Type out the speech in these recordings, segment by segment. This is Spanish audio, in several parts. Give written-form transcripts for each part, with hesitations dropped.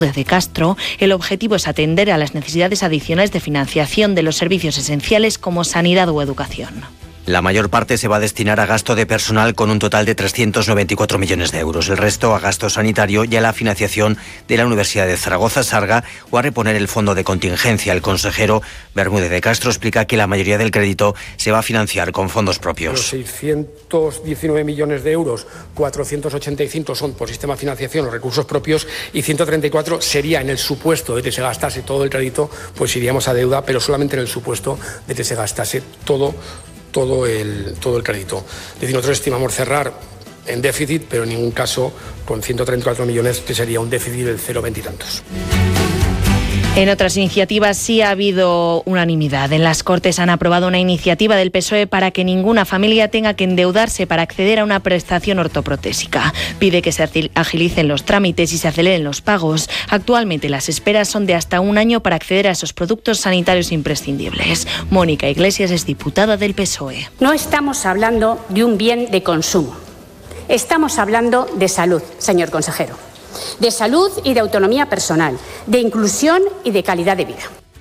de Castro, el objetivo es atender a las necesidades adicionales de financiación de los servicios esenciales como sanidad o educación. La mayor parte se va a destinar a gasto de personal con un total de 394 millones de euros. El resto a gasto sanitario y a la financiación de la Universidad de Zaragoza, Sarga, o a reponer el fondo de contingencia. El consejero Bermúdez de Castro explica que la mayoría del crédito se va a financiar con fondos propios. Los 619 millones de euros, 485 son por sistema de financiación o recursos propios y 134 sería en el supuesto de que se gastase todo el crédito, pues iríamos a deuda, pero solamente en el supuesto de que se gastase todo el crédito. Es decir, nosotros estimamos cerrar en déficit, pero en ningún caso con 134 millones, que sería un déficit del 0,20 y tantos. En otras iniciativas sí ha habido unanimidad. En las Cortes han aprobado una iniciativa del PSOE para que ninguna familia tenga que endeudarse para acceder a una prestación ortoprotésica. Pide que se agilicen los trámites y se aceleren los pagos. Actualmente las esperas son de hasta un año para acceder a esos productos sanitarios imprescindibles. Mónica Iglesias es diputada del PSOE. No estamos hablando de un bien de consumo. Estamos hablando de salud, señor consejero. De salud y de autonomía personal, de inclusión y de calidad de vida.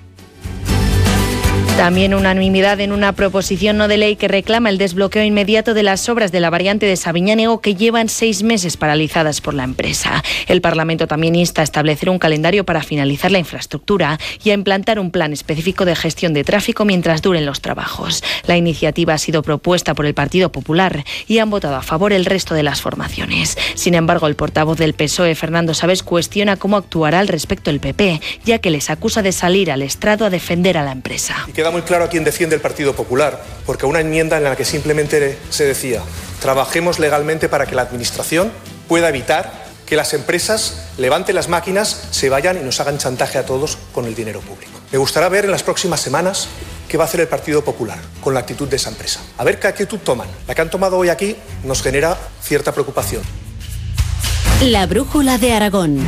También unanimidad en una proposición no de ley que reclama el desbloqueo inmediato de las obras de la variante de Sabiñánigo que llevan 6 meses paralizadas por la empresa. El Parlamento también insta a establecer un calendario para finalizar la infraestructura y a implantar un plan específico de gestión de tráfico mientras duren los trabajos. La iniciativa ha sido propuesta por el Partido Popular y han votado a favor el resto de las formaciones. Sin embargo, el portavoz del PSOE, Fernando Sabes, cuestiona cómo actuará al respecto el PP, ya que les acusa de salir al estrado a defender a la empresa. Queda muy claro a quién defiende el Partido Popular, porque una enmienda en la que simplemente se decía: trabajemos legalmente para que la Administración pueda evitar que las empresas levanten las máquinas, se vayan y nos hagan chantaje a todos con el dinero público. Me gustará ver en las próximas semanas qué va a hacer el Partido Popular con la actitud de esa empresa. A ver qué actitud toman. La que han tomado hoy aquí nos genera cierta preocupación. La brújula de Aragón.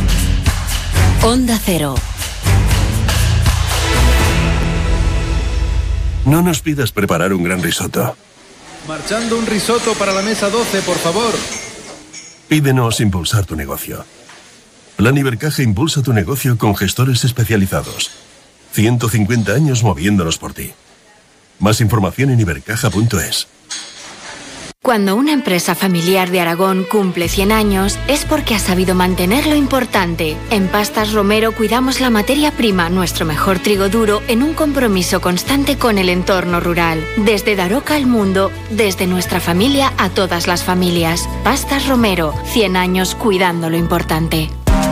Onda Cero. No nos pidas preparar un gran risotto. Marchando un risotto para la mesa 12, por favor. Pídenos impulsar tu negocio. Plan Ibercaja impulsa tu negocio con gestores especializados. 150 años moviéndonos por ti. Más información en ibercaja.es. Cuando una empresa familiar de Aragón cumple 100 años, es porque ha sabido mantener lo importante. En Pastas Romero cuidamos la materia prima, nuestro mejor trigo duro, en un compromiso constante con el entorno rural. Desde Daroca al mundo, desde nuestra familia a todas las familias. Pastas Romero, 100 años cuidando lo importante.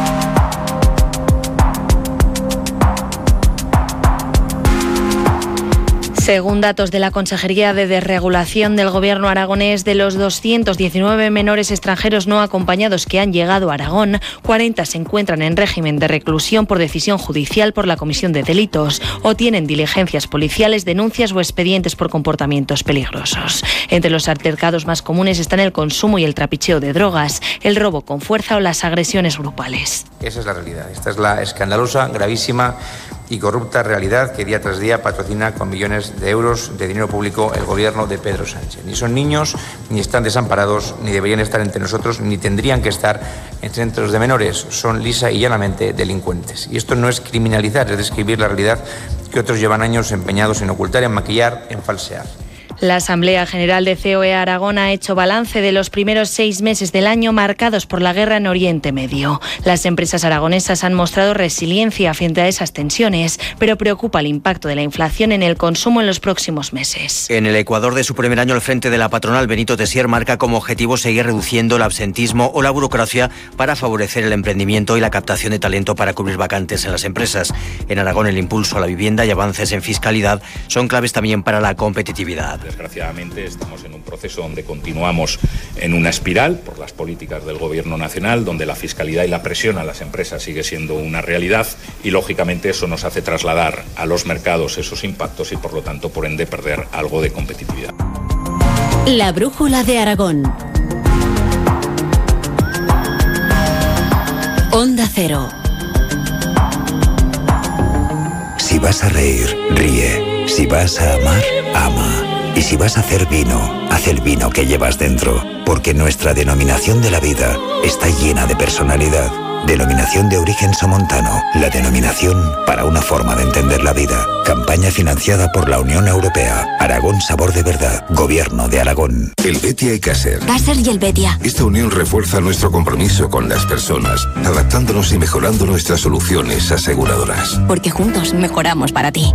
Según datos de la Consejería de Desregulación del Gobierno aragonés, de los 219 menores extranjeros no acompañados que han llegado a Aragón, 40 se encuentran en régimen de reclusión por decisión judicial por la comisión de delitos o tienen diligencias policiales, denuncias o expedientes por comportamientos peligrosos. Entre los altercados más comunes están el consumo y el trapicheo de drogas, el robo con fuerza o las agresiones grupales. Esa es la realidad. Esta es la escandalosa, gravísima y corrupta realidad que día tras día patrocina con millones de euros de dinero público el gobierno de Pedro Sánchez. Ni son niños, ni están desamparados, ni deberían estar entre nosotros, ni tendrían que estar en centros de menores. Son lisa y llanamente delincuentes. Y esto no es criminalizar, es describir la realidad que otros llevan años empeñados en ocultar, en maquillar, en falsear. La Asamblea General de COE Aragón ha hecho balance de los primeros 6 meses del año marcados por la guerra en Oriente Medio. Las empresas aragonesas han mostrado resiliencia frente a esas tensiones, pero preocupa el impacto de la inflación en el consumo en los próximos meses. En el Ecuador de su primer año al frente de la patronal, Benito Tessier marca como objetivo seguir reduciendo el absentismo o la burocracia para favorecer el emprendimiento y la captación de talento para cubrir vacantes en las empresas. En Aragón, el impulso a la vivienda y avances en fiscalidad son claves también para la competitividad. Desgraciadamente estamos en un proceso donde continuamos en una espiral por las políticas del Gobierno nacional, donde la fiscalidad y la presión a las empresas sigue siendo una realidad y lógicamente eso nos hace trasladar a los mercados esos impactos y por lo tanto, por ende, perder algo de competitividad. La brújula de Aragón. Onda Cero. Si vas a reír, ríe. Si vas a amar, ama. Y si vas a hacer vino, haz el vino que llevas dentro, porque nuestra denominación de la vida está llena de personalidad. Denominación de origen somontano. La denominación para una forma de entender la vida. Campaña financiada por la Unión Europea. Aragón Sabor de Verdad. Gobierno de Aragón. Helvetia y Caser. Caser y Helvetia. Esta unión refuerza nuestro compromiso con las personas, adaptándonos y mejorando nuestras soluciones aseguradoras. Porque juntos mejoramos para ti.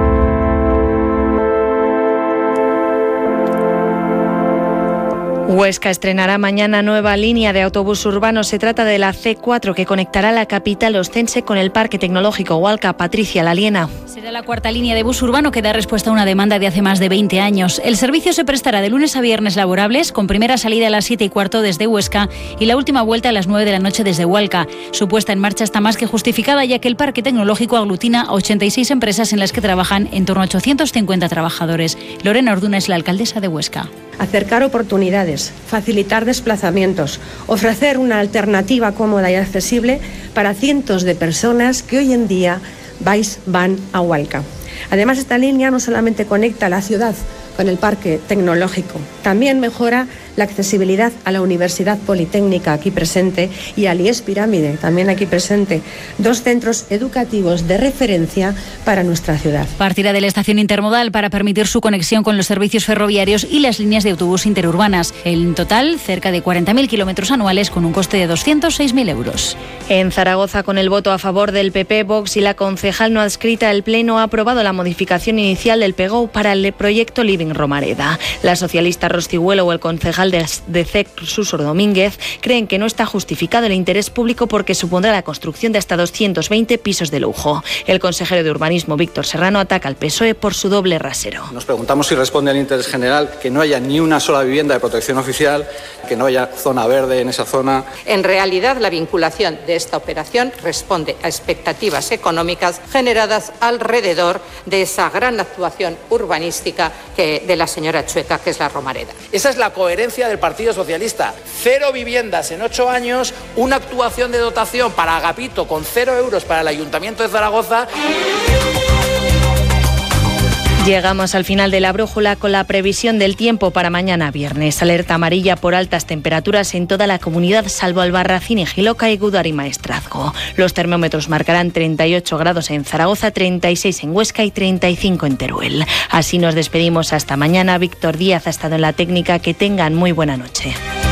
Huesca estrenará mañana nueva línea de autobús urbano. Se trata de la C4 que conectará la capital ostense con el Parque Tecnológico Hualca. Patricia Laliena. Será la cuarta línea de bus urbano que da respuesta a una demanda de hace más de 20 años. El servicio se prestará de lunes a viernes laborables, con primera salida a las 7:15 desde Huesca y la última vuelta a las 9 de la noche desde Hualca. Su puesta en marcha está más que justificada, ya que el Parque Tecnológico aglutina a 86 empresas en las que trabajan en torno a 850 trabajadores. Lorena Orduna es la alcaldesa de Huesca. Acercar oportunidades, facilitar desplazamientos, ofrecer una alternativa cómoda y accesible para cientos de personas que hoy en día van a Hualca. Además, esta línea no solamente conecta la ciudad con el Parque Tecnológico, también mejora la accesibilidad a la Universidad Politécnica aquí presente y al IES Pirámide también aquí presente, dos centros educativos de referencia para nuestra ciudad. Partirá de la estación intermodal para permitir su conexión con los servicios ferroviarios y las líneas de autobús interurbanas. En total, cerca de 40.000 kilómetros anuales con un coste de 206.000 euros. En Zaragoza, con el voto a favor del PP, Vox y la concejal no adscrita, el Pleno ha aprobado la modificación inicial del PGOU para el proyecto Living Romareda. La socialista Rostihuelo o el concejal de CEC, Susor Domínguez, creen que no está justificado el interés público porque supondrá la construcción de hasta 220 pisos de lujo. El consejero de Urbanismo, Víctor Serrano, ataca al PSOE por su doble rasero. Nos preguntamos si responde al interés general que no haya ni una sola vivienda de protección oficial, que no haya zona verde en esa zona. En realidad, la vinculación de esta operación responde a expectativas económicas generadas alrededor de esa gran actuación urbanística de la señora Chueca, que es la Romareda. Esa es la coherencia del Partido Socialista. 0 viviendas en 8 años, una actuación de dotación para Agapito con 0 euros para el Ayuntamiento de Zaragoza. Llegamos al final de la brújula con la previsión del tiempo para mañana viernes. Alerta amarilla por altas temperaturas en toda la comunidad, salvo Albarracín, Ejiloca y Gúdar y Maestrazgo. Los termómetros marcarán 38 grados en Zaragoza, 36 en Huesca y 35 en Teruel. Así nos despedimos hasta mañana. Víctor Díaz ha estado en la técnica. Que tengan muy buena noche.